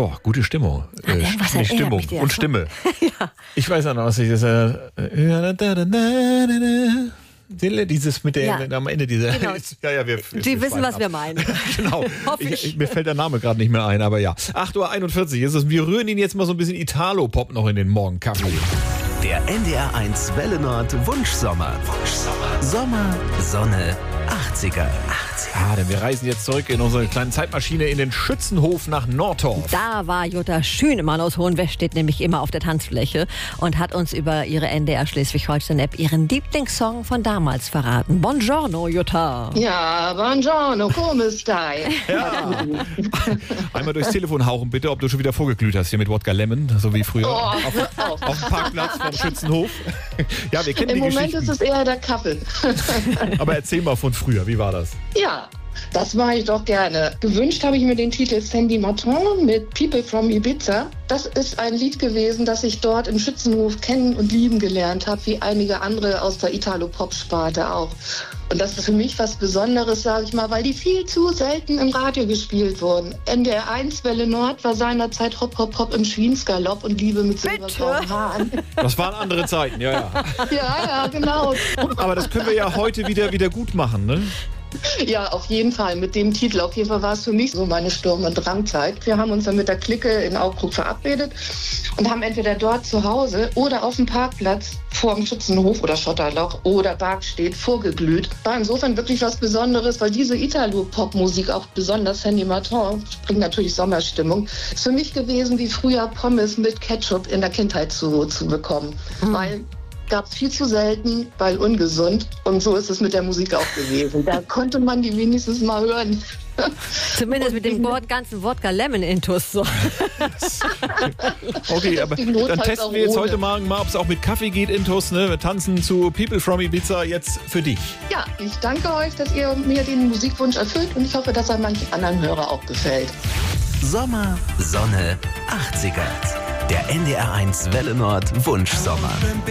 Boah, gute Stimmung. Irgendwas erinnert Stimmung mich und Stimme. Ja. Ich weiß auch noch, was ich das... dieses mit der am Ende dieser... Genau. Sie wissen, was wir meinen. Genau. Hoffe ich. Mir fällt der Name gerade nicht mehr ein, aber ja. 8:41 Uhr ist es. Wir rühren ihn jetzt mal so ein bisschen Italo-Pop noch in den Morgenkaffee. Der NDR1 Welle Nord Wunschsommer. Sommer, Sonne, 80er. Ja, denn wir reisen jetzt zurück in unsere kleine Zeitmaschine in den Schützenhof nach Nordtorf. Da war Jutta Schünemann aus Hohenwestedt nämlich immer auf der Tanzfläche und hat uns über ihre NDR Schleswig-Holstein-App ihren Lieblingssong von damals verraten. Buongiorno, Jutta. Ja, buongiorno, come stai? Ja. Einmal durchs Telefon hauchen bitte, ob du schon wieder vorgeglüht hast hier mit Wodka Lemon, so wie früher auf dem Parkplatz vom Schützenhof. Ja, wir kennen Im die Moment Geschichten. ist es eher der Kaffee. Aber erzähl mal von früher, wie war das? Ja, das mache ich doch gerne. Gewünscht habe ich mir den Titel Sandy Martin mit People from Ibiza. Das ist ein Lied gewesen, das ich dort im Schützenhof kennen und lieben gelernt habe, wie einige andere aus der Italo-Pop-Sparte auch. Und das ist für mich was Besonderes, sage ich mal, weil die viel zu selten im Radio gespielt wurden. NDR 1 Welle Nord war seinerzeit Hop Hop Hop im Schwiensgalopp und Liebe mit silbergrauen Haaren. Das waren andere Zeiten, ja. Ja, genau. Aber das können wir ja heute wieder gut machen, ne? Ja, auf jeden Fall. Mit dem Titel. Auf jeden Fall war es für mich so meine Sturm- und Drangzeit. Wir haben uns dann mit der Clique in Augsburg verabredet und haben entweder dort zu Hause oder auf dem Parkplatz vor dem Schützenhof oder Schotterloch oder Bargstedt vorgeglüht. War insofern wirklich was Besonderes, weil diese Italo-Pop-Musik, auch besonders Sandy Martin, bringt natürlich Sommerstimmung. Ist für mich gewesen, wie früher Pommes mit Ketchup in der Kindheit zu bekommen. Weil gab es viel zu selten, weil ungesund. Und so ist es mit der Musik auch gewesen. Da konnte man die wenigstens mal hören. Zumindest mit dem ganzen Wodka-Lemon-Intus. So. Okay, aber dann testen wir jetzt heute Morgen mal, ob es auch mit Kaffee geht, Intus. Ne? Wir tanzen zu People from Ibiza jetzt für dich. Ja, ich danke euch, dass ihr mir den Musikwunsch erfüllt und ich hoffe, dass er manchen anderen Hörer auch gefällt. Sommer, Sonne, 80er. Der NDR1 Welle Nord Wunschsommer.